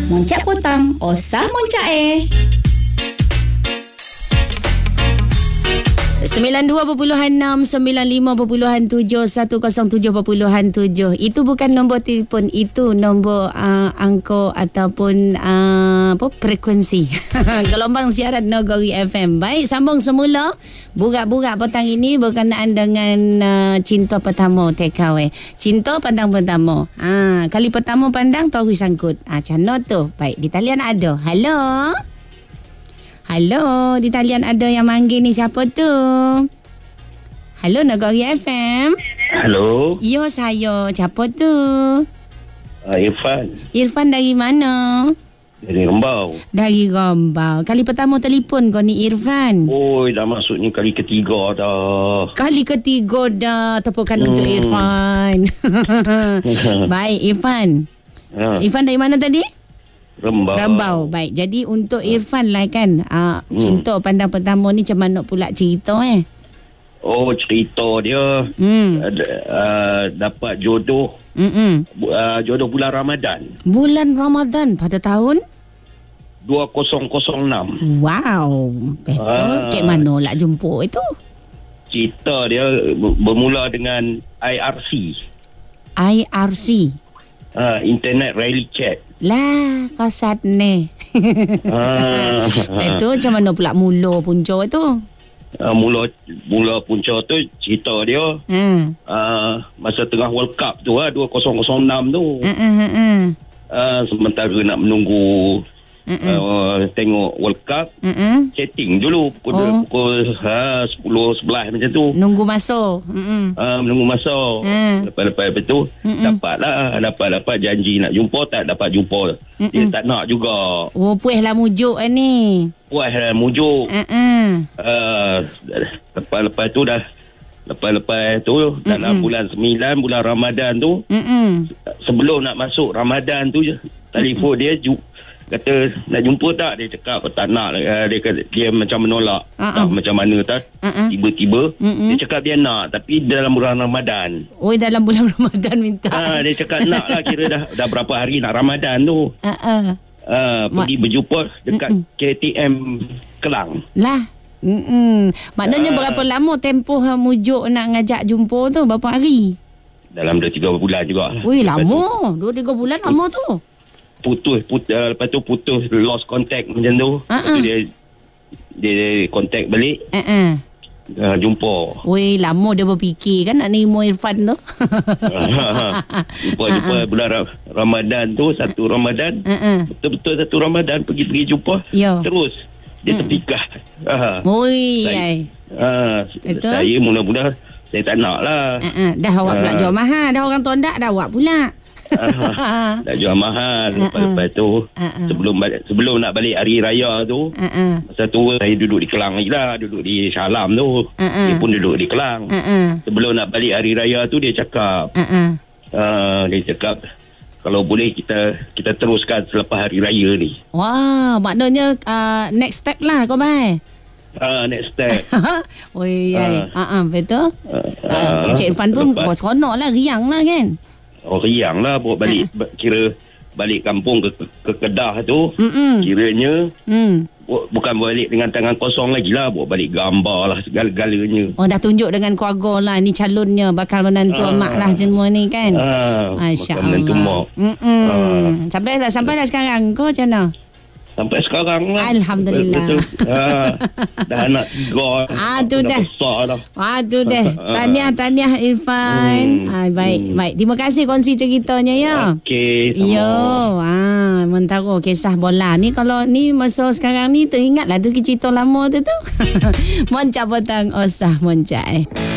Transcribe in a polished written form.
Moncak Potang, Osah Moncak 92.6, 95.7, 107.7. Itu bukan nombor telefon, itu nombor angkau ataupun frekuensi. Gelombang siaran Nagori FM. Baik, sambung semula. Burak-burak petang ini berkenaan dengan cinta pertama TKW. Cinta pandang pertama. Kali pertama pandang tahu sangkut. Macam mana tu? Baik, di talian ada. Halo, di talian ada yang manggil ni, siapa tu? Halo, Nagori FM. Halo. Ya, saya. Siapa tu? Irfan. Irfan dari mana? Dari Rembau. Dari Rembau. Kali pertama telefon kau ni, Irfan. Oi, dah masuk ni kali ketiga dah. Kali ketiga dah. Tepukan untuk Irfan. Baik, Irfan. Irfan dari mana tadi? Rembau. Baik, jadi untuk Irfan lah kan, cinta pandang pertama ni macam mana pula cerita Oh, cerita dia dapat jodoh. Jodoh bulan Ramadan. Bulan Ramadan pada tahun 2006. Wow, betul. Kat mana lah jumpa itu? Cerita dia bermula dengan IRC. Internet Rally Chat. Lah, kasat ni. Itu macam mana pula mula punca itu? Mula punca tu cerita dia masa tengah World Cup tu 2006 tu. Sementara nak menunggu tengok World Cup, chatting dulu pukul 10-11 macam tu. Nunggu masa. Menunggu masa. Lepas tu dapat janji nak jumpa, tak dapat jumpa. Dia tak nak juga. Oh, puih lah mujuk ni. Lepas tu dalam bulan 9, bulan Ramadan tu, sebelum nak masuk Ramadan tu je, telefon dia kata nak jumpa tak. Dia cakap tak nak. Dia macam menolak. Tak macam mana tak. Tiba-tiba dia cakap dia nak, tapi dalam bulan Ramadan. Oh, dalam bulan Ramadan minta. Dia cakap nak lah. Kira dah berapa hari nak Ramadan tu. Pergi berjumpa dekat KTM Kelang lah. Maknanya berapa lama tempoh mujuk nak ngajak jumpa tu? Berapa hari? Dalam 2-3 bulan juga. Wih, lama. 2-3 bulan lama tu. Lepas tu putus, lost contact macam tu. Lepas tu dia contact balik. Jumpa. Weh, lama dia berfikir kan nak nerima Irfan tu. Jumpa bulan Ramadan tu, satu Ramadan. Betul-betul satu Ramadan pergi jumpa. Terus dia terpikah. Saya mula-mula saya tak nak lah. Dah awak pula jual mahal. Dah orang tondak dah awak pula. Dah jual mahal. Lepas tu sebelum nak balik hari raya tu, masa tu saya duduk di Kelang lagi lah. Duduk di Shah Alam tu. Dia pun duduk di Kelang. Sebelum nak balik hari raya tu, dia cakap kalau boleh kita teruskan selepas hari raya ni. Wah, maknanya next step lah kau bai. Next step. Betul. Cik Irfan pun seronok lah, riang lah kan. Riang lah bawa balik. Kira balik kampung ke Kedah tu. Kiranya bukan balik dengan tangan kosong lagi lah. Bawa balik gambar lah, segala-galanya. Oh, dah tunjuk dengan keluarga lah, ni calonnya, bakal menantu mak lah semua ni kan. Masya Allah. Menantu mak. Sampai dah sekarang kau macam mana? Sampai sekarang lah. Alhamdulillah. Dah anak 3. Tu dah. Besar dah. Tu dah. Tahniah Irfan. Baik. Terima kasih kongsi ceritanya ya. Okey, sama. Mentara kisah bola ni. Kalau ni masa sekarang ni teringatlah tu cerita lama tu. Moncak Potang, Osah Moncak.